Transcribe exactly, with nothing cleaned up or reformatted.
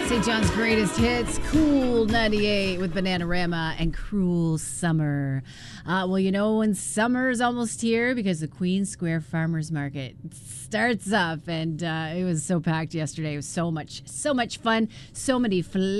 Saint John's greatest hits, Cool ninety-eight with Bananarama and Cruel Summer. Uh, well, you know, when summer's almost here because the Queen Square Farmers Market starts up, and uh, it was so packed yesterday. It was so much, so much fun, so many